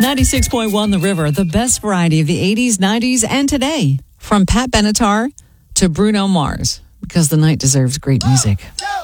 96.1 The River, the best variety of the 80s, 90s, and today. From Pat Benatar to Bruno Mars, because the night deserves great music.